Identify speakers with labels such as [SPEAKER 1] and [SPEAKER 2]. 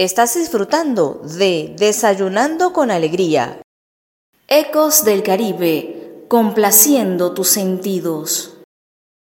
[SPEAKER 1] Estás disfrutando de Desayunando con Alegría. Ecos del Caribe, complaciendo tus sentidos.